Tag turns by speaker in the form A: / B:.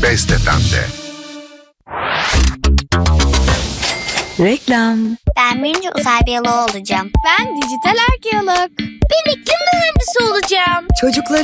A: Best FM'de.
B: Reklam.
C: Ben büyüyünce uzay biyoloğu olacağım.
D: Ben dijital arkeolog.
C: Ben iklim mühendisi olacağım.
B: Çocukların